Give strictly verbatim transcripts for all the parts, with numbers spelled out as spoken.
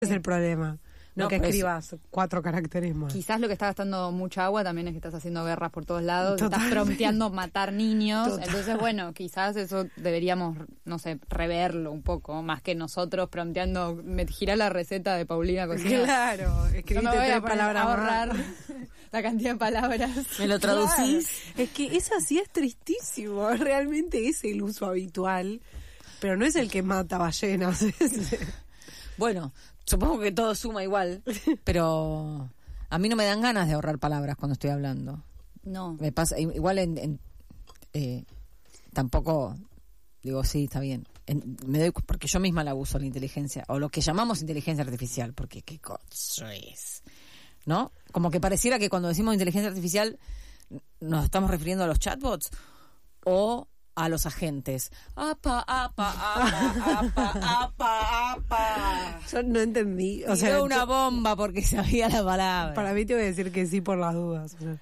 Es el problema. No, no que escribas eso. Cuatro caracteres más. Quizás lo que está gastando mucha agua también es que estás haciendo guerras por todos lados, Totalmente. Estás prometeando matar niños. Total. Entonces, bueno, quizás eso deberíamos, no sé, reverlo un poco, más que nosotros prometeando, me gira la receta de Paulina Cocina. Claro, escribiste tres palabras a ahorrar la cantidad de palabras. ¿Me lo traducís? Claro. Es que es así, es tristísimo. Realmente es el uso habitual, pero no es el que mata ballenas. Bueno, supongo que todo suma igual, pero a mí no me dan ganas de ahorrar palabras cuando estoy hablando. No. Me pasa, igual en, en eh, tampoco digo, sí, está bien. En, me doy, porque yo misma la uso, la inteligencia, o lo que llamamos inteligencia artificial, porque qué cosa es, ¿no? Como que pareciera que cuando decimos inteligencia artificial nos estamos refiriendo a los chatbots o a los agentes. Apa, apa, apa, apa, apa, apa. Yo no entendí. O Tiró sea, una yo, bomba porque sabía la palabra. Para mí te voy a decir que sí por las dudas. O sea,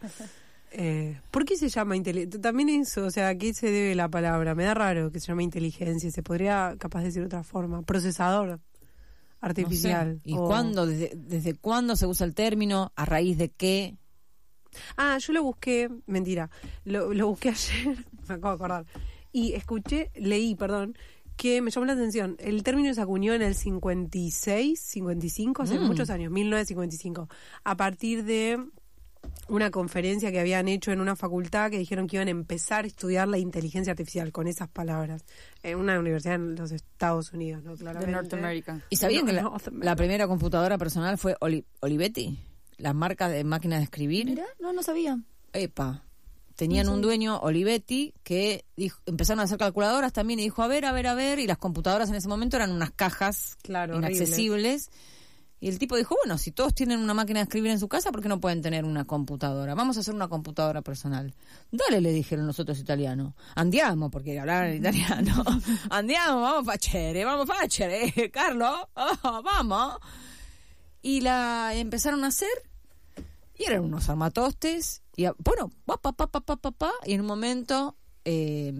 eh, ¿por qué se llama inteligencia? También eso, o sea, ¿a qué se debe la palabra? Me da raro que se llame inteligencia. Se podría, capaz de decir de otra forma. Procesador artificial. No sé. ¿Y o... cuándo? Desde, ¿Desde cuándo se usa el término? ¿A raíz de qué? Ah, yo lo busqué, mentira, lo, lo busqué ayer, me acabo de acordar, y escuché, leí, perdón, que me llamó la atención. El término se acuñó en el cincuenta y seis, cincuenta y cinco, hace mm. muchos años, mil novecientos cincuenta y cinco, a partir de una conferencia que habían hecho en una facultad que dijeron que iban a empezar a estudiar la inteligencia artificial con esas palabras, en una universidad en los Estados Unidos, ¿no? Claramente. De Norteamérica. ¿Y sabían no, que la, no, la primera computadora personal fue Oli, Olivetti? La marca de máquinas de escribir. Mira, no, no sabía. Epa. Tenían no un dueño, Olivetti, que dijo, empezaron a hacer calculadoras también y dijo, a ver, a ver, a ver, y las computadoras en ese momento eran unas cajas claro, inaccesibles. Horribles. Y el tipo dijo, bueno, si todos tienen una máquina de escribir en su casa, ¿por qué no pueden tener una computadora? Vamos a hacer una computadora personal. Dale, le dijeron los otros italianos. Andiamo, porque hablaban italiano. Andiamo, vamos facere, vamos facere, Carlos, oh, vamos. Y la empezaron a hacer, y eran unos armatostes, y bueno, pa, pa, pa, pa, pa, pa, y en un momento eh,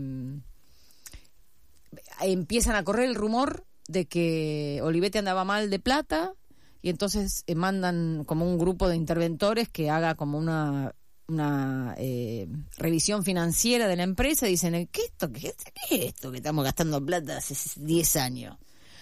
empiezan a correr el rumor de que Olivetti andaba mal de plata, y entonces eh, mandan como un grupo de interventores que haga como una una eh, revisión financiera de la empresa, y dicen, ¿qué, esto, qué, ¿qué es esto que estamos gastando plata hace diez años?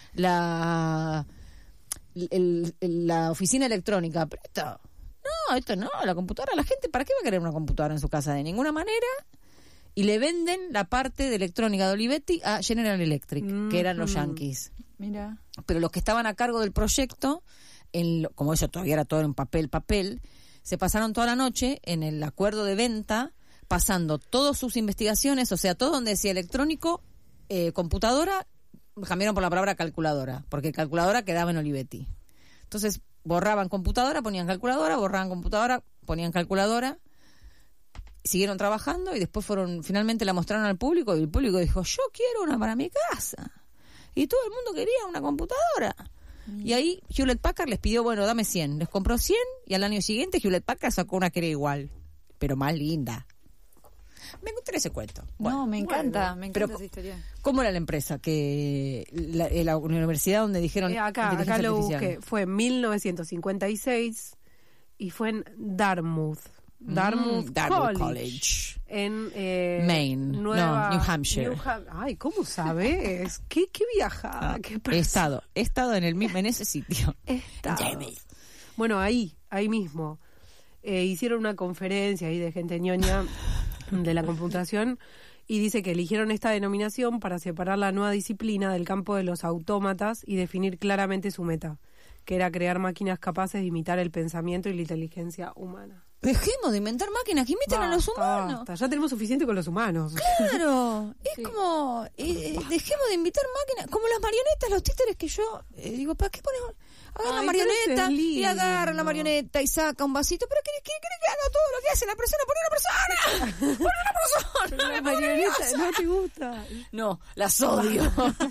La... El, el, la oficina electrónica, pero esto, no, esto no, la computadora, la gente, ¿para qué va a querer una computadora en su casa? De ninguna manera. Y le venden la parte de electrónica de Olivetti a General Electric, mm-hmm. que eran los yankees. Mira. Pero los que estaban a cargo del proyecto, en lo, como eso todavía era todo en papel, papel, se pasaron toda la noche en el acuerdo de venta, pasando todas sus investigaciones, o sea, todo donde decía electrónico, eh, computadora, cambiaron por la palabra calculadora, porque calculadora quedaba en Olivetti. Entonces borraban computadora, ponían calculadora, borraban computadora, ponían calculadora, siguieron trabajando y después fueron, finalmente la mostraron al público y el público dijo, yo quiero una para mi casa. Y todo el mundo quería una computadora. Mm. Y ahí Hewlett Packard les pidió, bueno, dame cien. Les compró cien y al año siguiente Hewlett Packard sacó una que era igual, pero más linda. Me encontré ese cuento. Bueno, no, me encanta, bueno, me encanta pero, esa historia. ¿Cómo era la empresa? Que la, la universidad donde dijeron eh, acá, acá lo artificial. busqué, fue en mil novecientos cincuenta y seis y fue en Dartmouth. Dartmouth, mm, Dartmouth College, College. En eh, Maine, Nueva, no, New Hampshire. New ha- Ay, ¿cómo sabes? ¿Qué, qué viajada? Ah, ¿Qué he estado, he estado en el mismo, en ese sitio. Estado. Bueno, ahí, ahí mismo. Eh, hicieron una conferencia ahí de gente ñoña de la computación y dice que eligieron esta denominación para separar la nueva disciplina del campo de los autómatas y definir claramente su meta, que era crear máquinas capaces de imitar el pensamiento y la inteligencia humana. Dejemos de inventar máquinas que imiten basta, a los humanos. Basta. Ya tenemos suficiente con los humanos. Claro, es sí. como, eh, dejemos de inventar máquinas, como las marionetas, los títeres que yo, eh, digo, ¿para qué ponemos? Agarra la marioneta y agarra la marioneta y saca un vasito. ¿Pero qué quiere que haga todo lo que hace la persona? ¡Pon una persona! ¡Pon una persona! Pero la marioneta no te gusta. No, las odio.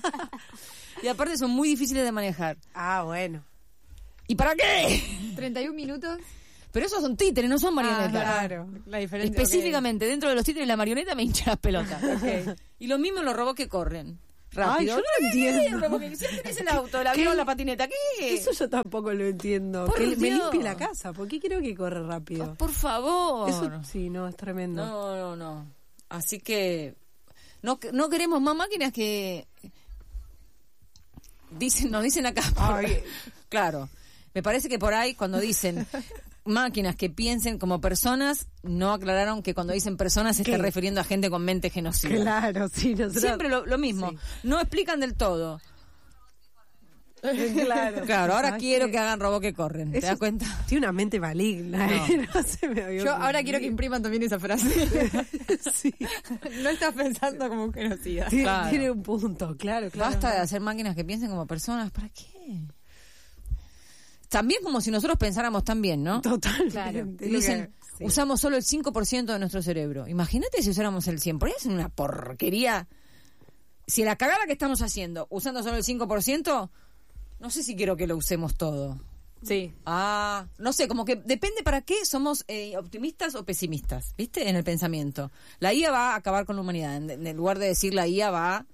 Y aparte son muy difíciles de manejar. Ah, bueno. ¿Y para qué? treinta y un minutos. Pero esos son títeres, no son marionetas. Ah, claro. La diferencia. Específicamente, okay. Dentro de los títeres la marioneta me hincha las pelotas. Okay. Y lo mismo los robots que corren. rápido. Ay, yo no entiendo. Porque siempre tenés el auto, el avión, la patineta. ¿Qué? Eso yo tampoco lo entiendo. Por Que Dios. me limpie la casa. ¿Por qué quiero que corra rápido? Por favor. Eso sí, no, es tremendo. No, no, no. Así que no, no queremos más máquinas que dicen, nos dicen acá. Ay. Claro. Me parece que por ahí cuando dicen máquinas que piensen como personas, no aclararon que cuando dicen personas se está refiriendo a gente con mente genocida. Claro, sí, nosotros... Siempre lo, lo mismo. Sí. No explican del todo. Claro, Claro, ahora ¿sabes quiero qué? que hagan robots que corren. ¿Te Eso das cuenta? Tiene una mente maligna. No. ¿eh? No se me había Yo ahora ocurrido. quiero que impriman también esa frase. Sí. No estás pensando como un genocida. Tiene, Claro. tiene un punto, claro, claro. Basta de hacer máquinas que piensen como personas. ¿Para qué? También como si nosotros pensáramos tan bien, ¿no? Totalmente. Claro. Es lo que- Dicen, sí. usamos solo el cinco por ciento de nuestro cerebro. Imagínate si usáramos el cien por ciento. Es una porquería. Si la cagada que estamos haciendo, usando solo el cinco por ciento, no sé si quiero que lo usemos todo. Sí. Ah, no sé, como que depende para qué somos eh, optimistas o pesimistas, ¿viste? En el pensamiento. La I A va a acabar con la humanidad. En, en lugar de decir la I A va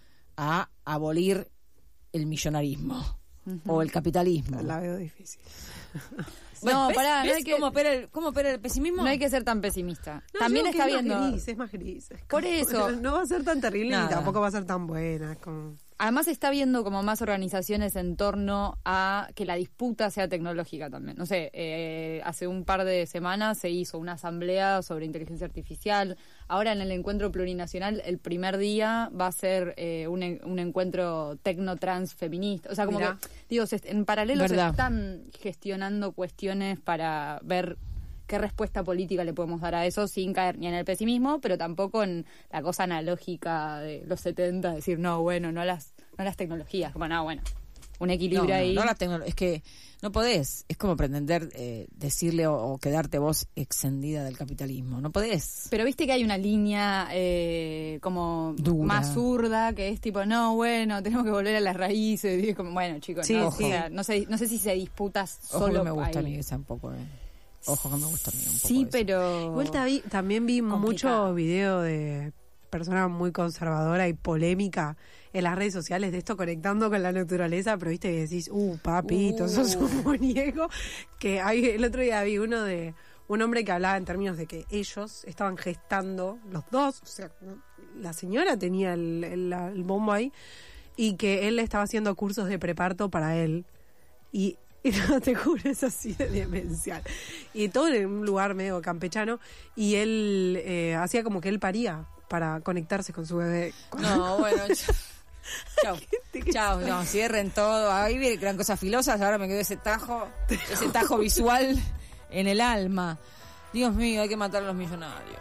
a abolir el millonarismo o el capitalismo. La veo difícil. Bueno, No, ¿ves- pará, no ves hay que- cómo opera el, cómo opera el pesimismo? No hay que ser tan pesimista. No, También yo creo está que es viendo... más gris, es más gris. Es Por como- eso. No va a ser tan terrible Nada. ni tampoco va a ser tan buena. Es como... Además está viendo como más organizaciones en torno a que la disputa sea tecnológica también. No sé, eh, hace un par de semanas se hizo una asamblea sobre inteligencia artificial. Ahora en el encuentro plurinacional, el primer día va a ser eh, un, en- un encuentro tecno-trans feminista. O sea, como Mirá. que, digo, se est- en paralelo se Verdad. están gestionando cuestiones para ver qué respuesta política le podemos dar a eso sin caer ni en el pesimismo, pero tampoco en la cosa analógica de los setenta, decir, no, bueno, no las no las tecnologías. Bueno, no, bueno, un No, equilibrio no, ahí. no la tecno- es que no podés. Es como pretender eh, decirle o, o quedarte vos extendida del capitalismo. No podés. Pero viste que hay una línea eh, como Dura. más zurda, que es tipo, no, bueno, tenemos que volver a las raíces. Y es como, bueno, chicos, Sí, no, sí. o sea, no sé, no sé si se disputa Ojo solo que me gusta ahí. a mí esa un poco. Eh. Ojo que me gusta a mí un poco. Sí, eso. pero... Igual ta- vi- también vi Complicado. mucho video de personas muy conservadora y polémica en las redes sociales de esto conectando con la naturaleza, pero viste que decís, uh, papito, Uh. sos un muñeco. Que hay, el otro día vi uno de un hombre que hablaba en términos de que ellos estaban gestando, los dos, o sea, la señora tenía el, el- la- el bombo ahí, y que él le estaba haciendo cursos de preparto para él. Y Y no, te juro, es así de demencial. Y todo en un lugar medio campechano. Y él eh, hacía como que él paría para conectarse con su bebé. No, bueno, chao. Chao, chao, no, cierren todo. Ahí eran cosas filosas, ahora me quedó ese tajo, ese tajo visual en el alma. Dios mío, hay que matar a los millonarios.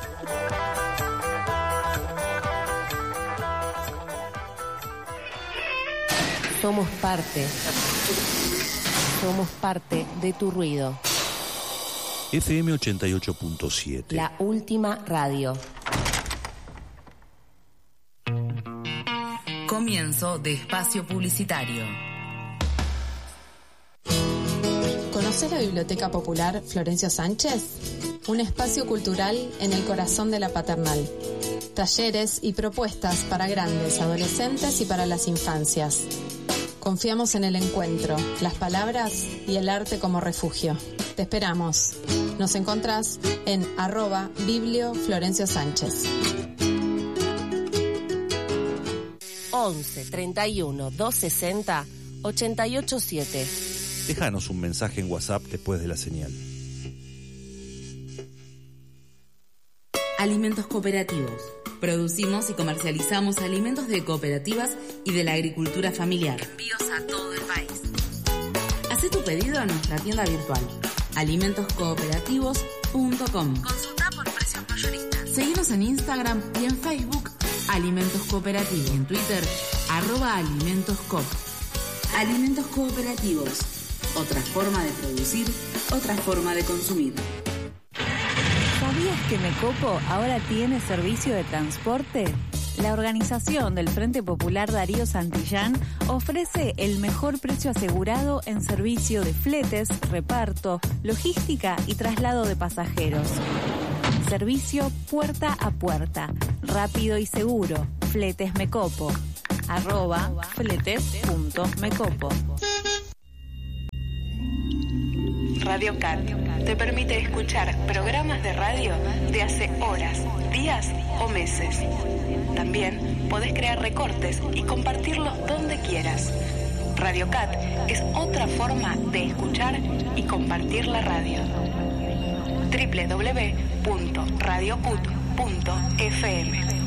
Somos parte. Somos parte de tu ruido. F M ochenta y ocho punto siete. La última radio. Comienzo de espacio publicitario. ¿Conoces la Biblioteca Popular Florencio Sánchez? Un espacio cultural en el corazón de la Paternal. Talleres y propuestas para grandes, adolescentes y para las infancias. Confiamos en el encuentro, las palabras y el arte como refugio. Te esperamos. Nos encontrás en arroba Biblio Florencio Sánchez. once, treinta y uno, doscientos sesenta, ochenta y ocho siete. Déjanos un mensaje en WhatsApp después de la señal. Alimentos cooperativos. Producimos y comercializamos alimentos de cooperativas y de la agricultura familiar. Envíos a todo el país. Haz tu pedido en nuestra tienda virtual, alimentos cooperativos punto com. Consulta por precios mayoristas. Seguinos en Instagram y en Facebook, Alimentos Cooperativos. Y en Twitter, arroba Alimentos Coop. Alimentos cooperativos. Otra forma de producir, otra forma de consumir. ¿Sabías que Mecopo ahora tiene servicio de transporte? La organización del Frente Popular Darío Santillán ofrece el mejor precio asegurado en servicio de fletes, reparto, logística y traslado de pasajeros. Servicio puerta a puerta, rápido y seguro. Fletes Mecopo. arroba fletes.mecopo. Radio Cat te permite escuchar programas de radio de hace horas, días o meses. También podés crear recortes y compartirlos donde quieras. Radio Cat es otra forma de escuchar y compartir la radio. doble u doble u doble u punto radio cut punto f m.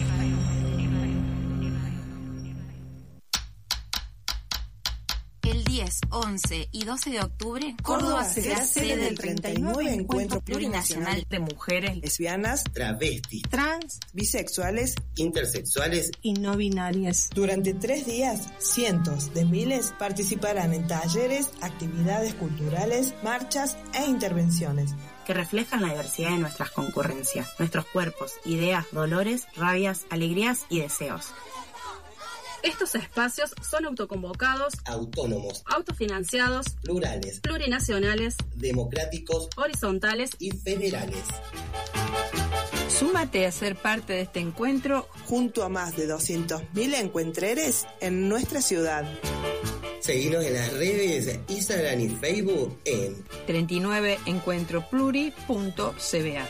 El diez, once y doce de octubre, Córdoba será sede del treinta y nueve Encuentro Plurinacional de Mujeres Lesbianas, Travestis, Trans, Bisexuales, Intersexuales y No Binarias. Durante tres días, cientos de miles participarán en talleres, actividades culturales, marchas e intervenciones que reflejan la diversidad de nuestras concurrencias, nuestros cuerpos, ideas, dolores, rabias, alegrías y deseos. Estos espacios son autoconvocados, autónomos, autofinanciados, plurales, plurinacionales, democráticos, horizontales y federales. Súmate a ser parte de este encuentro junto a más de doscientos mil encuentreres en nuestra ciudad. Seguinos en las redes Instagram y Facebook en treinta y nueve encuentro pluri punto c b a.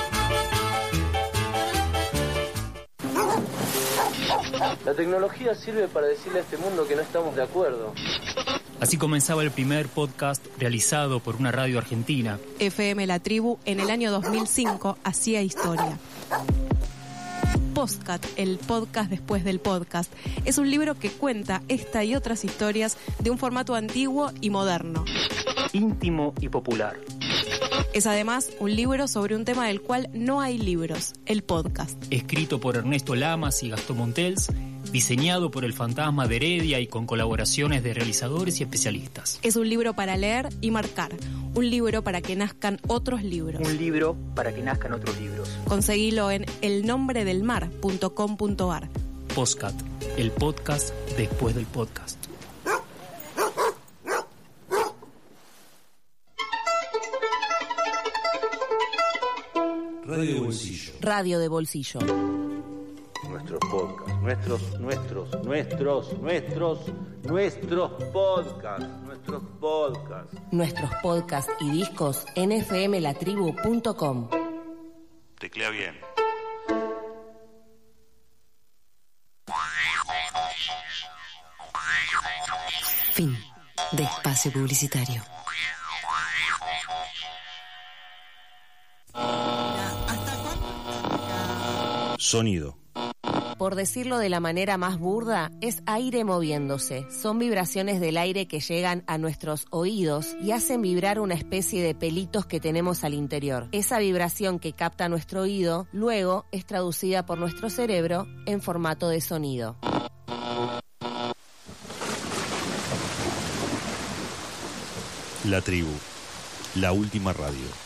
La tecnología sirve para decirle a este mundo que no estamos de acuerdo. Así comenzaba el primer podcast realizado por una radio argentina. F M La Tribu en el año dos mil cinco hacía historia. Postcat, el podcast después del podcast, es un libro que cuenta esta y otras historias de un formato antiguo y moderno. Íntimo y popular. Es además un libro sobre un tema del cual no hay libros, el podcast. Escrito por Ernesto Lamas y Gastón Montels, diseñado por el Fantasma de Heredia y con colaboraciones de realizadores y especialistas. Es un libro para leer y marcar, un libro para que nazcan otros libros. Un libro para que nazcan otros libros. Conseguilo en el nombre del mar punto com punto a r. Postcat, el podcast después del podcast. Radio de Bolsillo. Radio de Bolsillo. Nuestros podcasts, nuestros, nuestros, nuestros, nuestros, nuestros podcasts, nuestros podcasts. Nuestros podcasts y discos en f m la tribu punto com. Teclea bien. Fin de espacio publicitario. Sonido. Por decirlo de la manera más burda, es aire moviéndose. Son vibraciones del aire que llegan a nuestros oídos y hacen vibrar una especie de pelitos que tenemos al interior. Esa vibración que capta nuestro oído, luego es traducida por nuestro cerebro en formato de sonido. La Tribu, la última radio.